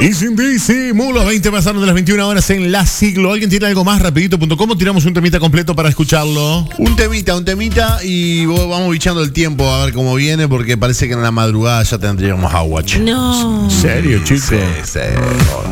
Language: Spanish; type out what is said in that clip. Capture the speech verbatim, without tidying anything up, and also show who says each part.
Speaker 1: Y sin disimulo, veinte pasaron de las veintiuna horas en la siglo. ¿Alguien tiene algo más rapidito punto com o tiramos un temita completo para escucharlo?
Speaker 2: Un temita, un temita y vamos bichando el tiempo a ver cómo viene porque parece que en la madrugada ya tendríamos agua.
Speaker 3: No.
Speaker 1: ¿En serio, chicos?
Speaker 2: Sí, sí.